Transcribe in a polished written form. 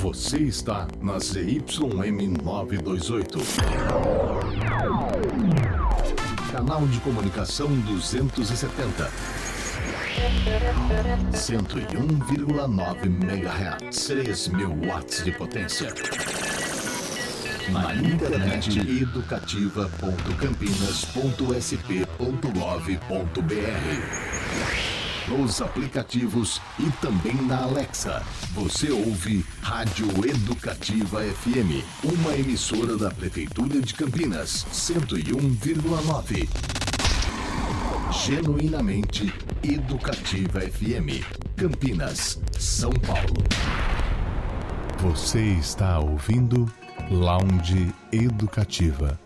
Você está na ZYM 928. Canal de comunicação 270. 101,9 MHz. 3.000 watts de potência. Na internet educativa.campinas.sp.gov.br. Nos aplicativos e também na Alexa. Você ouve Rádio Educativa FM, uma emissora da Prefeitura de Campinas, 101,9. Genuinamente Educativa FM, Campinas, São Paulo. Você está ouvindo Lounge Educativa.